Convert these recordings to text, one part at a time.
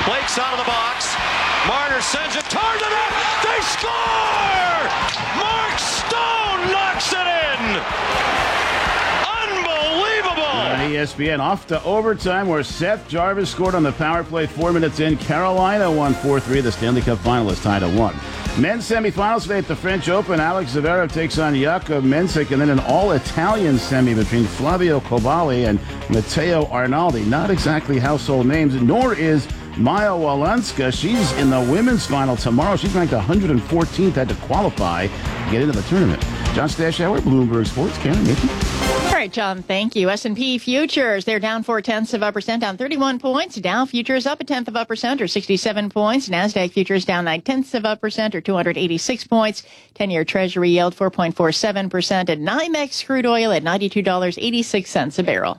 Blake's out of the box. Marner sends it toward the net. They score! Mark Stone knocks it in! Unbelievable! On ESPN, off to overtime where Seth Jarvis scored on the power play 4 minutes in. Carolina won 4-3. The Stanley Cup finalists tied at 1. Men's semifinals today at the French Open. Alex Zverev takes on Jakub Mensik, and then an all-Italian semi between Flavio Cobali and Matteo Arnaldi. Not exactly household names, nor is Maya Walenska. She's in the women's final tomorrow. She's ranked 114th, had to qualify to get into the tournament. John Stashower, Bloomberg Sports. Karen, Nathan. All right, John, thank you. S&P futures, they're down 0.4%, down 31 points. Dow futures up 0.1%, or 67 points. NASDAQ futures down 0.9%, or 286 points. 10-year Treasury yield 4.47%, and NYMEX crude oil at $92.86 a barrel.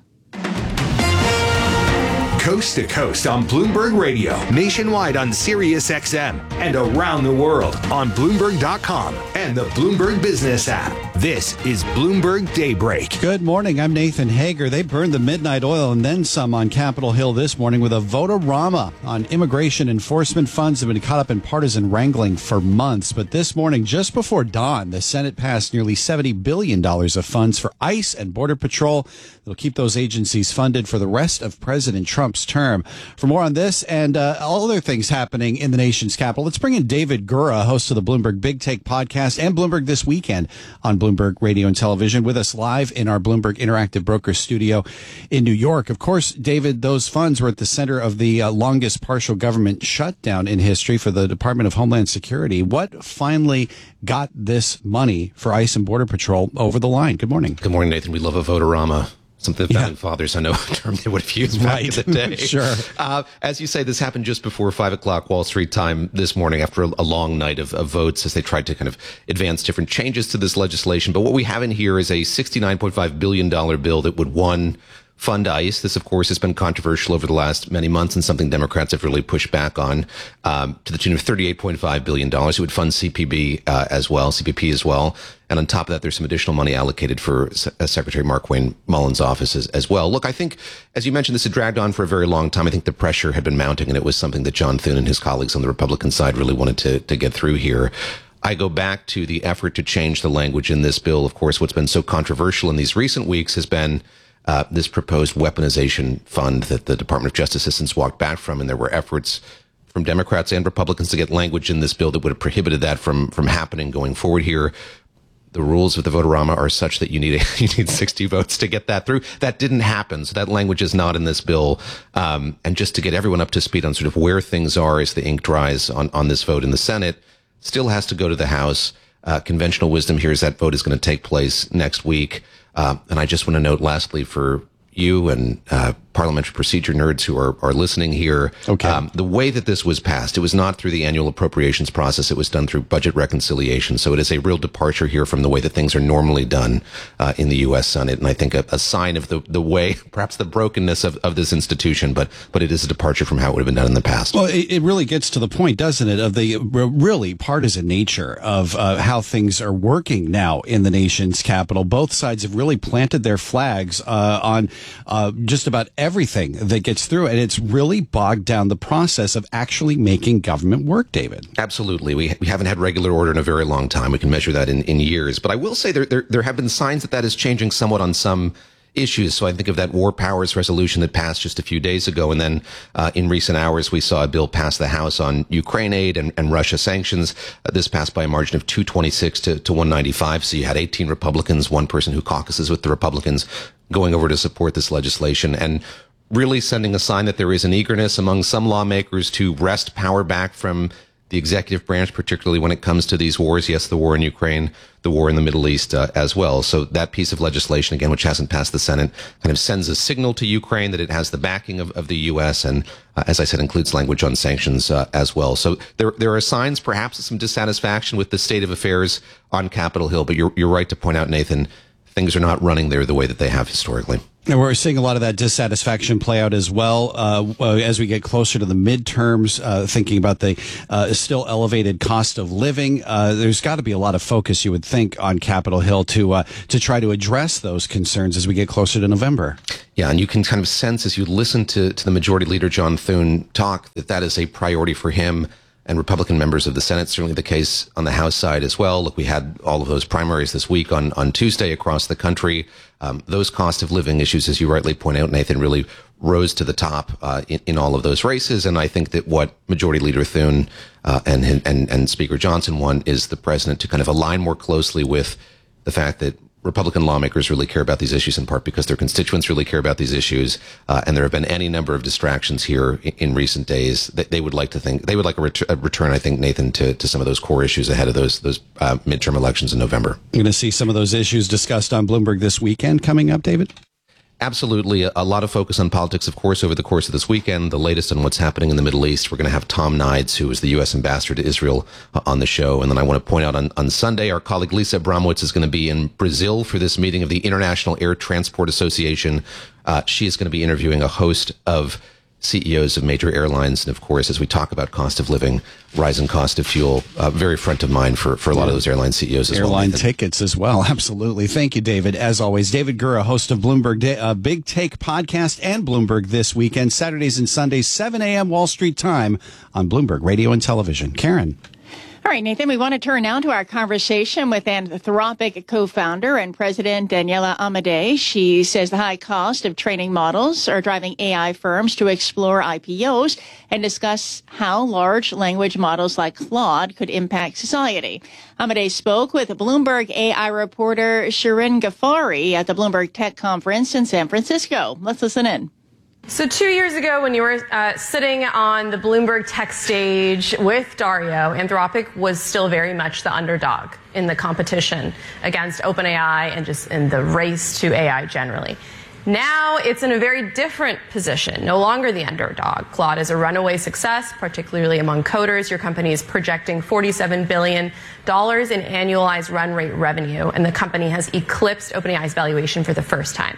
Coast to coast on Bloomberg Radio, nationwide on Sirius XM, and around the world on Bloomberg.com and the Bloomberg Business app. This is Bloomberg Daybreak. Good morning. I'm Nathan Hager. They burned the midnight oil and then some on Capitol Hill this morning with a vote-a-rama on immigration enforcement. Funds have been caught up in partisan wrangling for months. But this morning, just before dawn, the Senate passed nearly $70 billion of funds for ICE and Border Patrol. It'll keep those agencies funded for the rest of President Trump's term. For more on this and all other things happening in the nation's capital, let's bring in David Gura, host of the Bloomberg Big Take podcast and Bloomberg This Weekend on Bloomberg Radio and Television, with us live in our Bloomberg Interactive Brokers studio in New York. Of course, David, those funds were at the center of the longest partial government shutdown in history for the Department of Homeland Security. What finally got this money for ICE and Border Patrol over the line? Good morning. Good morning, Nathan. We love a vote-a-rama. Something the founding fathers, I know, a term they would have used back in the day. Sure. As you say, this happened just before 5 o'clock Wall Street time this morning after a long night of votes as they tried to kind of advance different changes to this legislation. But what we have in here is a $69.5 billion bill that would, one, fund ICE. This, of course, has been controversial over the last many months and something Democrats have really pushed back on, to the tune of $38.5 billion. It would fund CPP as well. And on top of that, there's some additional money allocated for Secretary Markwayne Mullins' office as well. Look, I think, as you mentioned, this had dragged on for a very long time. I think the pressure had been mounting, and it was something that John Thune and his colleagues on the Republican side really wanted to get through here. I go back to the effort to change the language in this bill. Of course, what's been so controversial in these recent weeks has been this proposed weaponization fund that the Department of Justice has since walked back from, and there were efforts from Democrats and Republicans to get language in this bill that would have prohibited that from happening going forward here. The rules of the vote-a-rama are such that you need 60 votes to get that through. That didn't happen, so that language is not in this bill. And just to get everyone up to speed on sort of where things are as the ink dries on this vote in the Senate, still has to go to the House. Conventional wisdom here is that vote is going to take place next week. And I just want to note lastly for you and parliamentary procedure nerds who are listening here, the way that this was passed, it was not through the annual appropriations process. It was done through budget reconciliation. So it is a real departure here from the way that things are normally done in the U.S. Senate. And I think a sign of the way, perhaps the brokenness of this institution, but it is a departure from how it would have been done in the past. Well, it really gets to the point, doesn't it, of the really partisan nature of how things are working now in the nation's capital. Both sides have really planted their flags on just about everything that gets through, and it's really bogged down the process of actually making government work, David. Absolutely. We haven't had regular order in a very long time. We can measure that in years. But I will say there have been signs that is changing somewhat on some issues. So I think of that war powers resolution that passed just a few days ago. And then in recent hours, we saw a bill pass the House on Ukraine aid and Russia sanctions. This passed by a margin of 226 to 195. So you had 18 Republicans, one person who caucuses with the Republicans, going over to support this legislation and really sending a sign that there is an eagerness among some lawmakers to wrest power back from the executive branch, particularly when it comes to these wars. Yes, the war in Ukraine, the war in the Middle East as well. So that piece of legislation, again, which hasn't passed the Senate, kind of sends a signal to Ukraine that it has the backing of the U.S. and, as I said, includes language on sanctions as well. So there are signs, perhaps, of some dissatisfaction with the state of affairs on Capitol Hill. But you're right to point out, Nathan, things are not running there the way that they have historically. And we're seeing a lot of that dissatisfaction play out as well as we get closer to the midterms, thinking about the still elevated cost of living. There's got to be a lot of focus, you would think, on Capitol Hill to try to address those concerns as we get closer to November. Yeah, and you can kind of sense as you listen to the Majority Leader John Thune talk that is a priority for him and Republican members of the Senate. Certainly the case on the House side as well. Look, we had all of those primaries this week on Tuesday across the country. Those cost of living issues, as you rightly point out, Nathan, really rose to the top in all of those races. And I think that what Majority Leader Thune and Speaker Johnson want is the president to kind of align more closely with the fact that Republican lawmakers really care about these issues, in part because their constituents really care about these issues, and there have been any number of distractions here in recent days. They would like a return, I think, Nathan, to some of those core issues ahead of those midterm elections in November. You're going to see some of those issues discussed on Bloomberg this weekend coming up, David? Absolutely. A lot of focus on politics, of course, over the course of this weekend. The latest on what's happening in the Middle East. We're going to have Tom Nides, who is the U.S. ambassador to Israel, on the show. And then I want to point out on Sunday, our colleague Lisa Abramowitz is going to be in Brazil for this meeting of the International Air Transport Association. She is going to be interviewing a host of CEOs of major airlines. And of course, as we talk about cost of living, rising cost of fuel, very front of mind for a lot of those airline CEOs as well. Airline tickets as well. Absolutely. Thank you, David. As always, David Gura, host of Bloomberg Big Take podcast and Bloomberg This Weekend, Saturdays and Sundays, 7 a.m. Wall Street time on Bloomberg Radio and Television. Karen. All right, Nathan, we want to turn now to our conversation with Anthropic co-founder and president Daniela Amodei. She says the high cost of training models are driving AI firms to explore IPOs and discuss how large language models like Claude could impact society. Amodei spoke with Bloomberg AI reporter Shirin Ghaffari at the Bloomberg Tech Conference in San Francisco. Let's listen in. So 2 years ago, when you were sitting on the Bloomberg Tech stage with Dario, Anthropic was still very much the underdog in the competition against OpenAI and just in the race to AI generally. Now it's in a very different position, no longer the underdog. Claude is a runaway success, particularly among coders. Your company is projecting $47 billion in annualized run rate revenue, and the company has eclipsed OpenAI's valuation for the first time.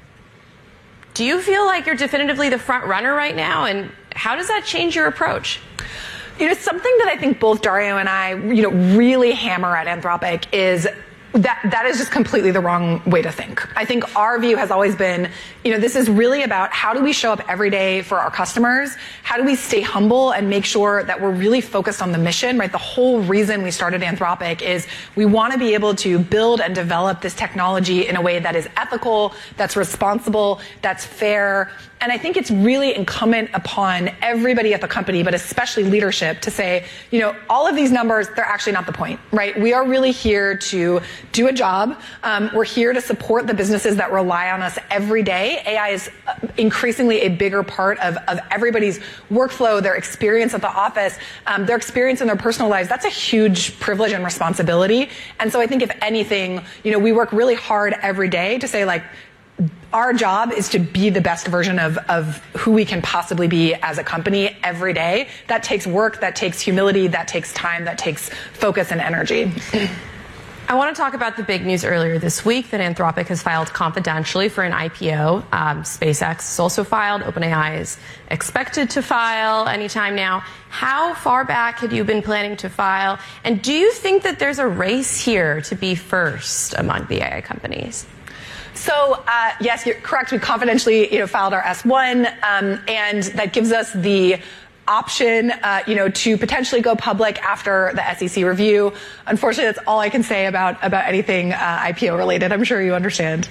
Do you feel like you're definitively the front runner right now? And how does that change your approach? Something that I think both Dario and I, really hammer at Anthropic is that is just completely the wrong way to think. I think our view has always been, this is really about how do we show up every day for our customers? How do we stay humble and make sure that we're really focused on the mission, right? The whole reason we started Anthropic is we want to be able to build and develop this technology in a way that is ethical, that's responsible, that's fair. And I think it's really incumbent upon everybody at the company, but especially leadership, to say, all of these numbers, they're actually not the point, right? We are really here to do a job. We're here to support the businesses that rely on us every day. AI is increasingly a bigger part of everybody's workflow, their experience at the office, their experience in their personal lives. That's a huge privilege and responsibility. And so I think if anything, we work really hard every day to say, our job is to be the best version of who we can possibly be as a company every day. That takes work, that takes humility, that takes time, that takes focus and energy. I want to talk about the big news earlier this week that Anthropic has filed confidentially for an IPO. SpaceX has also filed. OpenAI is expected to file anytime now. How far back had you been planning to file? And do you think that there's a race here to be first among the AI companies? So, yes, you're correct. We confidentially, filed our S1, and that gives us the option, to potentially go public after the SEC review. Unfortunately, that's all I can say about anything IPO related. I'm sure you understand.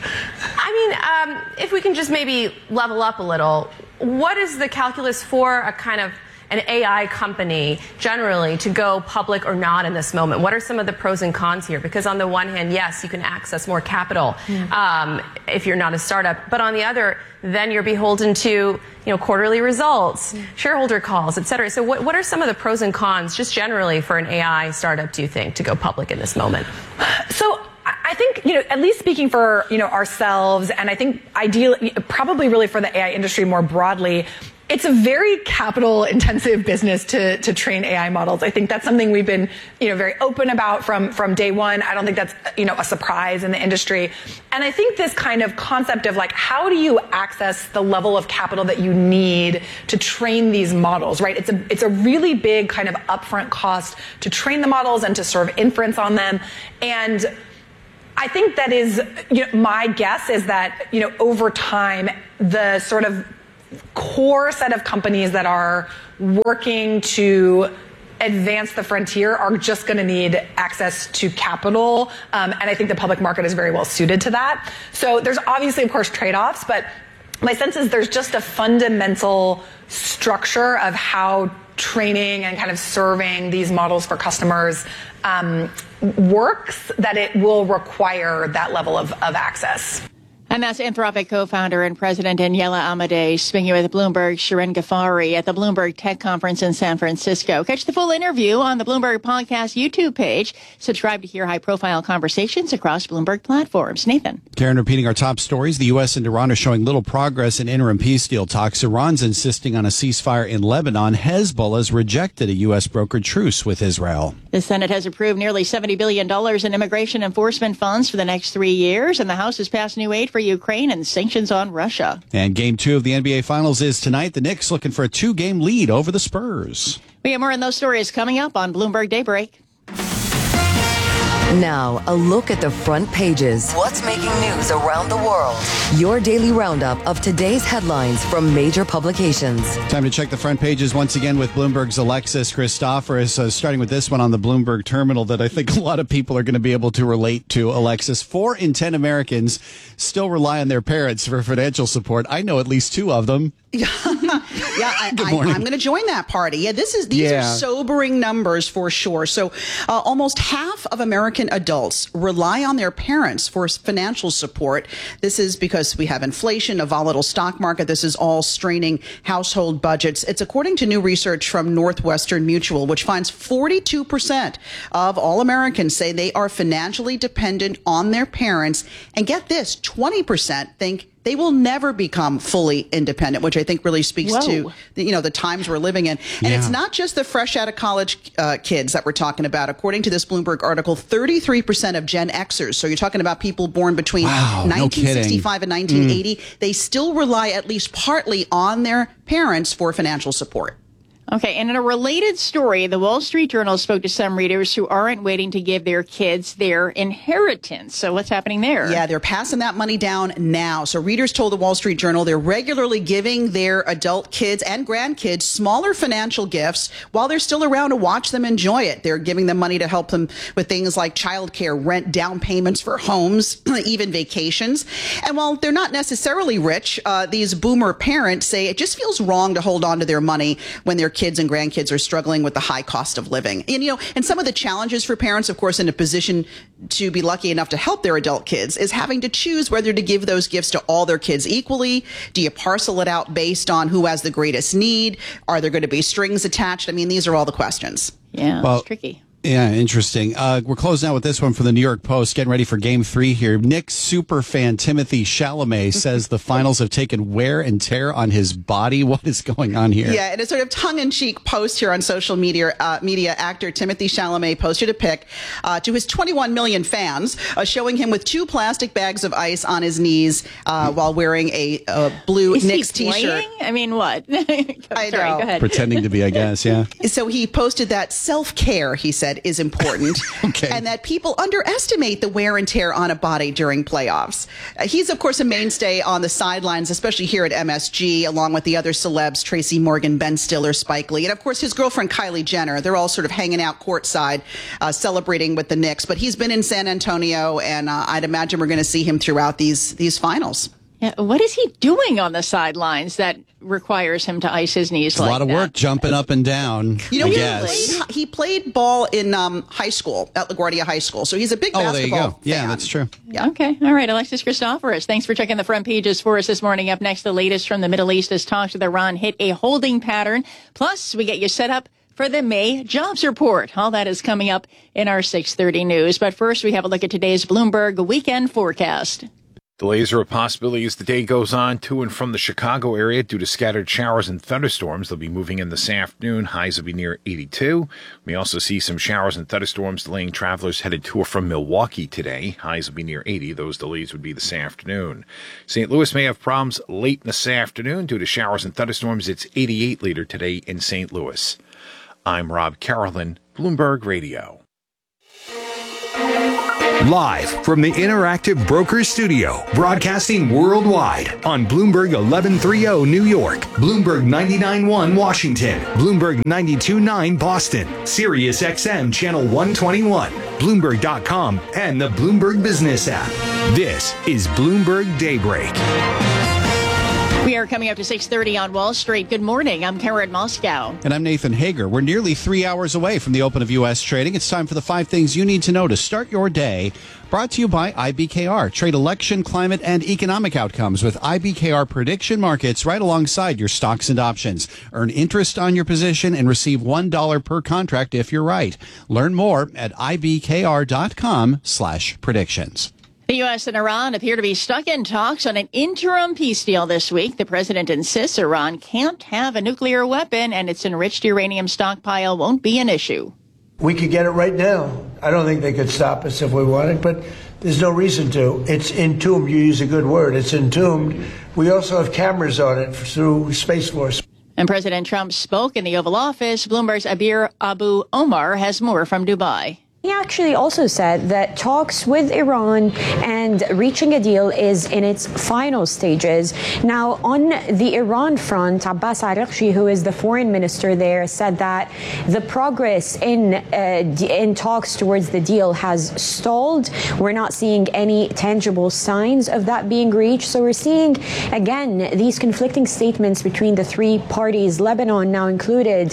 If we can just maybe level up a little, what is the calculus for a kind of an AI company generally to go public or not in this moment? What are some of the pros and cons here? Because on the one hand, yes, you can access more capital if you're not a startup. But on the other, then you're beholden to quarterly results, shareholder calls, et cetera. So what are some of the pros and cons just generally for an AI startup, do you think, to go public in this moment? So I think, at least speaking for, ourselves, and I think ideally, probably really for the AI industry more broadly, it's a very capital intensive business to train AI models. I think that's something we've been, very open about from day one. I don't think that's, a surprise in the industry. And I think this kind of concept of like, how do you access the level of capital that you need to train these models, right? It's a really big kind of upfront cost to train the models and to serve inference on them. And I think that is, my guess is that, over time, the sort of core set of companies that are working to advance the frontier are just going to need access to capital. And I think the public market is very well suited to that. So there's obviously, of course, trade-offs, but my sense is there's just a fundamental structure of how training and kind of serving these models for customers works, that it will require that level of access. And that's Anthropic co-founder and president Daniela Amadei speaking with Bloomberg's Shirin Ghaffari at the Bloomberg Tech Conference in San Francisco. Catch the full interview on the Bloomberg Podcast YouTube page. Subscribe to hear high-profile conversations across Bloomberg platforms. Nathan. Karen, repeating our top stories, the U.S. and Iran are showing little progress in interim peace deal talks. Iran's insisting on a ceasefire in Lebanon. Hezbollah's rejected a U.S. brokered truce with Israel. The Senate has approved nearly $70 billion in immigration enforcement funds for the next 3 years, and the House has passed new aid for Ukraine and sanctions on Russia. And Game 2 of the NBA Finals is tonight. The Knicks looking for a 2-game lead over the Spurs. We have more on those stories coming up on Bloomberg Daybreak. Now, a look at the front pages. What's making news around the world? Your daily roundup of today's headlines from major publications. Time to check the front pages once again with Bloomberg's Alexis Christoforous. Starting with this one on the Bloomberg terminal that I think a lot of people are going to be able to relate to, Alexis. 4 in 10 Americans still rely on their parents for financial support. I know at least 2 of them. I'm going to join that party. Yeah, these are sobering numbers for sure. So almost half of American adults rely on their parents for financial support. This is because we have inflation, a volatile stock market. This is all straining household budgets. It's according to new research from Northwestern Mutual, which finds 42% of all Americans say they are financially dependent on their parents. And get this, 20% think they will never become fully independent, which I think really speaks to the times we're living in. And it's not just the fresh out of college kids that we're talking about. According to this Bloomberg article, 33% of Gen Xers, so you're talking about people born between 1965 and 1980, they still rely at least partly on their parents for financial support. Okay, and in a related story, the Wall Street Journal spoke to some readers who aren't waiting to give their kids their inheritance. So what's happening there? Yeah, they're passing that money down now. So readers told the Wall Street Journal they're regularly giving their adult kids and grandkids smaller financial gifts while they're still around to watch them enjoy it. They're giving them money to help them with things like childcare, rent, down payments for homes, even vacations. And while they're not necessarily rich, these boomer parents say it just feels wrong to hold on to their money when their kids and grandkids are struggling with the high cost of living. And some of the challenges for parents, of course, in a position to be lucky enough to help their adult kids is having to choose whether to give those gifts to all their kids equally. Do you parcel it out based on who has the greatest need? Are there going to be strings attached? I mean, these are all the questions. Yeah, it's tricky. Yeah, interesting. We're closing out with this one from the New York Post. Getting ready for Game 3 here. Knicks superfan Timothy Chalamet says the finals have taken wear and tear on his body. What is going on here? Yeah, in a sort of tongue-in-cheek post here on social media, actor Timothy Chalamet posted a pic to his 21 million fans showing him with 2 plastic bags of ice on his knees while wearing a blue Knicks T-shirt. I mean, what? I know. Go ahead. Pretending to be, I guess, yeah. So he posted that self-care, he said, is important, and that people underestimate the wear and tear on a body during playoffs. He's, of course, a mainstay on the sidelines, especially here at MSG, along with the other celebs, Tracy Morgan, Ben Stiller, Spike Lee, and, of course, his girlfriend, Kylie Jenner. They're all sort of hanging out courtside, celebrating with the Knicks. But he's been in San Antonio, and I'd imagine we're going to see him throughout these finals. Yeah, what is he doing on the sidelines that requires him to ice his knees like that? A lot of work jumping up and down, he played ball in high school at LaGuardia High School, so he's a big basketball there you go. fan. Yeah, that's true. Yeah. Okay. All right. Alexis Christoforous, thanks for checking the front pages for us this morning. Up next, the latest from the Middle East as talks with Iran hit a holding pattern. Plus, we get you set up for the May jobs report. All that is coming up in our 6:30 news. But first, we have a look at today's Bloomberg weekend forecast. Delays are a possibility as the day goes on to and from the Chicago area due to scattered showers and thunderstorms. They'll be moving in this afternoon. Highs will be near 82. We also see some showers and thunderstorms delaying travelers headed to or from Milwaukee today. Highs will be near 80. Those delays would be this afternoon. St. Louis may have problems late this afternoon due to showers and thunderstorms. It's 88 later today in St. Louis. I'm Rob Carolyn, Bloomberg Radio. Live from the Interactive Brokers Studio, broadcasting worldwide on Bloomberg 1130 New York, Bloomberg 99.1 Washington, Bloomberg 92.9 Boston, Sirius XM Channel 121, Bloomberg.com, and the Bloomberg Business app. This is Bloomberg Daybreak. We are coming up to 6:30 on Wall Street. Good morning. I'm Karen Moscow. And I'm Nathan Hager. We're nearly 3 hours away from the open of U.S. trading. It's time for the 5 things you need to know to start your day. Brought to you by IBKR. Trade election, climate, and economic outcomes with IBKR prediction markets right alongside your stocks and options. Earn interest on your position and receive $1 per contract if you're right. Learn more at ibkr.com/predictions. The U.S. and Iran appear to be stuck in talks on an interim peace deal this week. The president insists Iran can't have a nuclear weapon and its enriched uranium stockpile won't be an issue. We could get it right now. I don't think they could stop us if we wanted, but there's no reason to. It's entombed. You use a good word. It's entombed. We also have cameras on it through Space Force. And President Trump spoke in the Oval Office. Bloomberg's Abir Abu Omar has more from Dubai. He actually also said that talks with Iran and reaching a deal is in its final stages. Now, on the Iran front, Abbas Araghchi, who is the foreign minister there, said that the progress in talks towards the deal has stalled. We're not seeing any tangible signs of that being reached. So we're seeing, again, these conflicting statements between the three parties, Lebanon now included.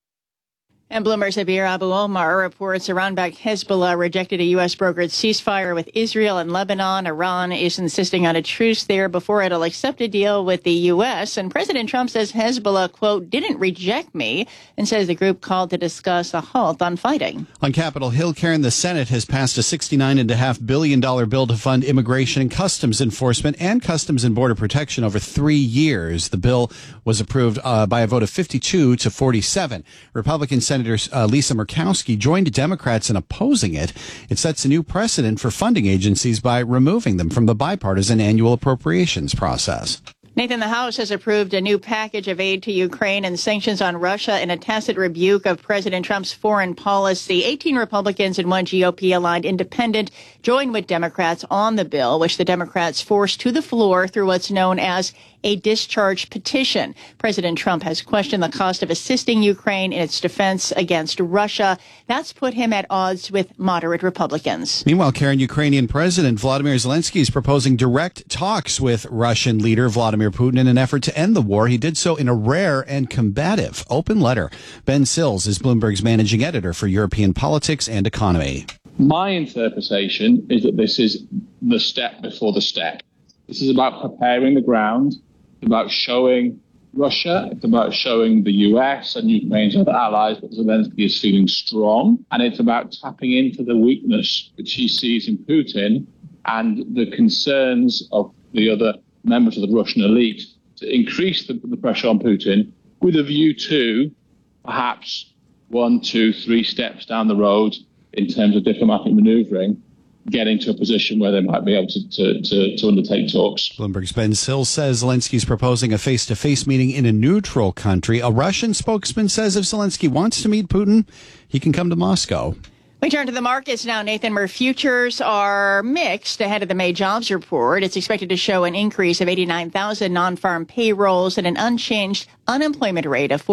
And Bloomberg's Abir Abu Omar reports Iran-backed Hezbollah rejected a U.S. brokered ceasefire with Israel and Lebanon. Iran is insisting on a truce there before it'll accept a deal with the U.S. And President Trump says Hezbollah, quote, didn't reject me, and says the group called to discuss a halt on fighting. On Capitol Hill, Karen, the Senate has passed a $69.5 billion bill to fund immigration and customs enforcement and customs and border protection over 3 years. The bill was approved by a vote of 52 to 47. Republican Senator Lisa Murkowski joined Democrats in opposing it. It sets a new precedent for funding agencies by removing them from the bipartisan annual appropriations process. Nathan, the House has approved a new package of aid to Ukraine and sanctions on Russia in a tacit rebuke of President Trump's foreign policy. 18 Republicans and 1 GOP-aligned independent joined with Democrats on the bill, which the Democrats forced to the floor through what's known as a discharge petition. President Trump has questioned the cost of assisting Ukraine in its defense against Russia. That's put him at odds with moderate Republicans. Meanwhile, Karen, Ukrainian President Vladimir Zelensky is proposing direct talks with Russian leader Vladimir Putin in an effort to end the war. He did so in a rare and combative open letter. Ben Sills is Bloomberg's managing editor for European politics and economy. My interpretation is that this is the step before the step. This is about preparing the ground. It's about showing Russia. It's about showing the US and Ukraine's other allies that Zelensky is feeling strong. And it's about tapping into the weakness which he sees in Putin and the concerns of the other members of the Russian elite to increase the pressure on Putin with a view to perhaps 1, 2, 3 steps down the road in terms of diplomatic maneuvering, getting to a position where they might be able to undertake talks. Bloomberg's Ben Sills says Zelensky's proposing a face-to-face meeting in a neutral country. A Russian spokesman says if Zelensky wants to meet Putin, he can come to Moscow. We turn to the markets now, Nathan, where futures are mixed ahead of the May jobs report. It's expected to show an increase of 89,000 non-farm payrolls and an unchanged unemployment rate of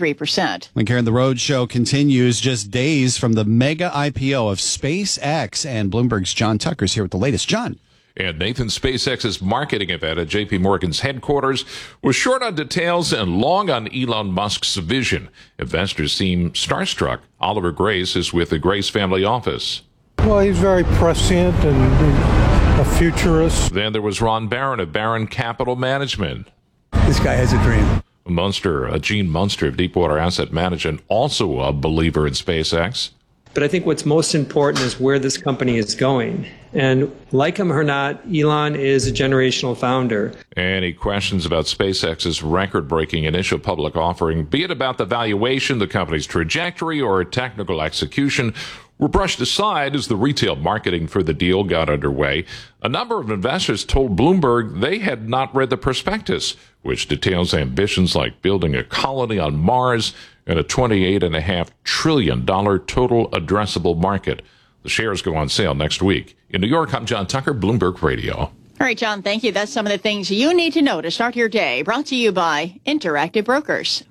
4.3%. And Karen, the roadshow continues just days from the mega IPO of SpaceX, and Bloomberg's John Tucker's here with the latest. John. And Nathan, SpaceX's marketing event at J.P. Morgan's headquarters was short on details and long on Elon Musk's vision. Investors seem starstruck. Oliver Grace is with the Grace family office. Well, he's very prescient and a futurist. Then there was Ron Barron of Barron Capital Management. This guy has a dream. Gene Munster of Deepwater Asset Management, also a believer in SpaceX. But I think what's most important is where this company is going. And like him or not, Elon is a generational founder. Any questions about SpaceX's record-breaking initial public offering, be it about the valuation, the company's trajectory, or technical execution, were brushed aside as the retail marketing for the deal got underway. A number of investors told Bloomberg they had not read the prospectus, which details ambitions like building a colony on Mars and a $28.5 trillion total addressable market. The shares go on sale next week. In New York, I'm John Tucker, Bloomberg Radio. All right, John, thank you. That's some of the things you need to know to start your day. Brought to you by Interactive Brokers.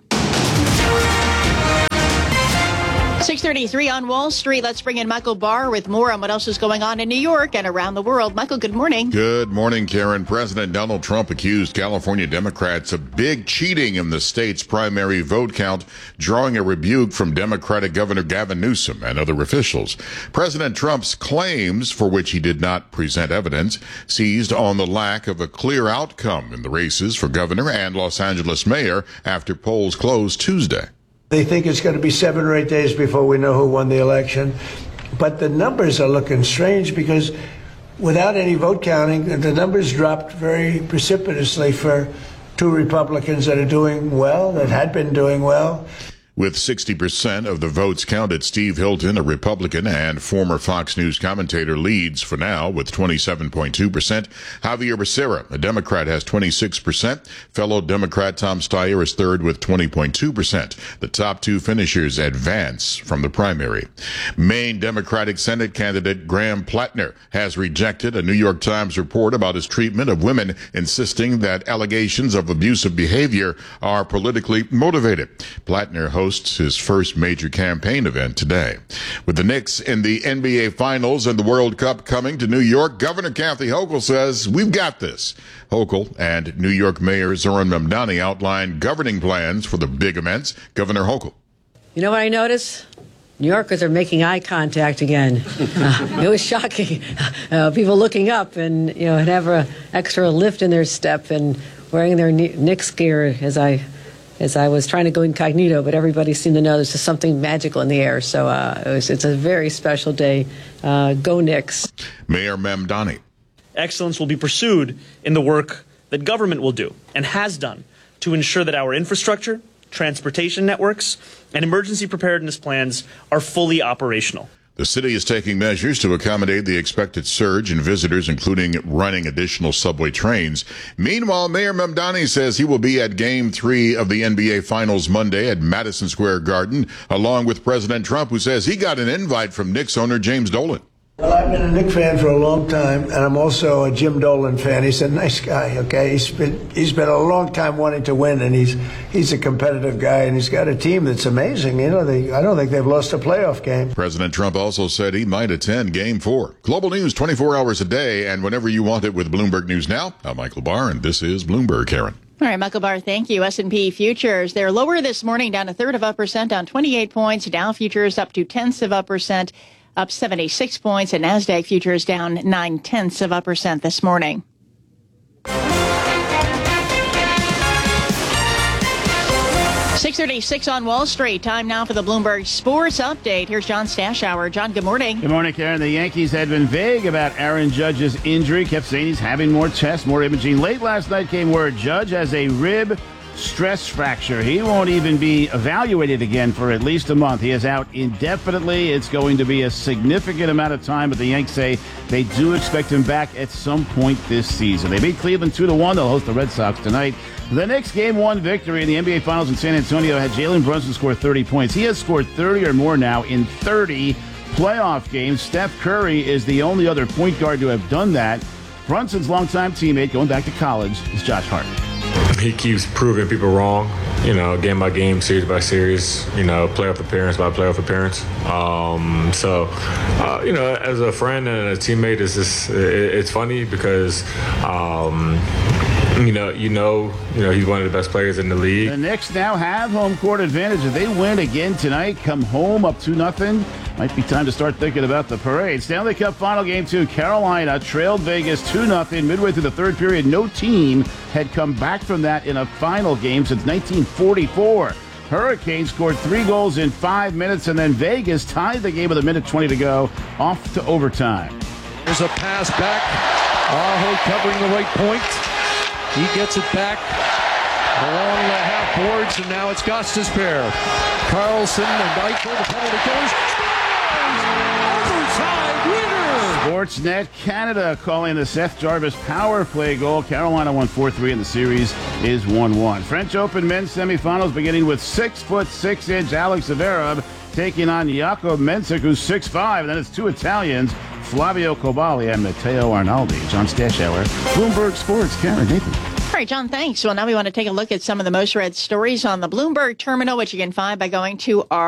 6:33 on Wall Street. Let's bring in Michael Barr with more on what else is going on in New York and around the world. Michael, good morning. Good morning, Karen. President Donald Trump accused California Democrats of big cheating in the state's primary vote count, drawing a rebuke from Democratic Governor Gavin Newsom and other officials. President Trump's claims, for which he did not present evidence, seized on the lack of a clear outcome in the races for governor and Los Angeles mayor after polls closed Tuesday. They think it's going to be 7 or 8 days before we know who won the election. But the numbers are looking strange because without any vote counting, the numbers dropped very precipitously for two Republicans that are doing well, that had been doing well. With 60% of the votes counted, Steve Hilton, a Republican and former Fox News commentator, leads for now with 27.2%. Javier Becerra, a Democrat, has 26%. Fellow Democrat Tom Steyer is third with 20.2%. The top two finishers advance from the primary. Maine Democratic Senate candidate Graham Plattner has rejected a New York Times report about his treatment of women, insisting that allegations of abusive behavior are politically motivated. Plattner hosts his first major campaign event today. With the Knicks in the NBA Finals and the World Cup coming to New York, Governor Kathy Hochul says, "We've got this." Hochul and New York Mayor Zohran Mamdani outlined governing plans for the big events. Governor Hochul. You know what I noticed? New Yorkers are making eye contact again. It was shocking. People looking up and, have an extra lift in their step and wearing their Knicks gear as I was trying to go incognito, but everybody seemed to know there's just something magical in the air. So it's a very special day. Go Knicks. Mayor Mamdani. Excellence will be pursued in the work that government will do and has done to ensure that our infrastructure, transportation networks, and emergency preparedness plans are fully operational. The city is taking measures to accommodate the expected surge in visitors, including running additional subway trains. Meanwhile, Mayor Mamdani says he will be at Game 3 of the NBA Finals Monday at Madison Square Garden, along with President Trump, who says he got an invite from Knicks owner James Dolan. Well, I've been a Knicks fan for a long time, and I'm also a Jim Dolan fan. He's a nice guy, okay? He's been a long time wanting to win, and he's a competitive guy, and he's got a team that's amazing. I don't think they've lost a playoff game. President Trump also said he might attend Game 4. Global news 24 hours a day, and whenever you want it with Bloomberg News Now. I'm Michael Barr, and this is Bloomberg, Karen. All right, Michael Barr, thank you. S&P futures, they're lower this morning, down 0.33%, down 28 points. Dow futures up 0.2%. Up 76 points, and NASDAQ futures down 0.9% this morning. 6:36 on Wall Street. Time now for the Bloomberg Sports Update. Here's John Stashower. John, good morning. Good morning, Karen. The Yankees had been vague about Aaron Judge's injury, kept saying he's having more tests, more imaging. Late last night came word Judge has a rib stress fracture. He won't even be evaluated again for at least a month. He is out indefinitely. It's going to be a significant amount of time, but the Yanks say they do expect him back at some point this season. They beat Cleveland 2-1. They'll host the Red Sox tonight. The Knicks' Game 1 victory in the NBA Finals in San Antonio had Jalen Brunson score 30 points. He has scored 30 or more now in 30 playoff games. Steph Curry is the only other point guard to have done that. Brunson's longtime teammate, going back to college, is Josh Hart. He keeps proving people wrong, game by game, series by series, playoff appearance by playoff appearance. As a friend and a teammate, it's funny because, he's one of the best players in the league. The Knicks now have home court advantage. If they win again tonight, come home up 2-0, might be time to start thinking about the parade. Stanley Cup Final Game 2, Carolina trailed Vegas 2-0 midway through the third period. No team had come back from that in a final game since 1944. Hurricanes scored 3 goals in 5 minutes, and then Vegas tied the game with 1:20 to go, off to overtime. There's a pass back. Aho covering the right point. He gets it back along the half boards, and now it's Gostisbehere. Carlson and Eichel, the penalty killers. Overtime winner! Sportsnet Canada calling the Seth Jarvis power play goal. Carolina won 4-3, and the series is 1-1. French Open men's semifinals beginning with 6'6" Alex Zverev taking on Jakob Mensik, who's 6'5", and then it's 2 Italians, Flavio Cobali and Matteo Arnaldi. John Stashower, Bloomberg Sports. Karen, Nathan. All right, John, thanks. Well, now we want to take a look at some of the most read stories on the Bloomberg terminal, which you can find by going to our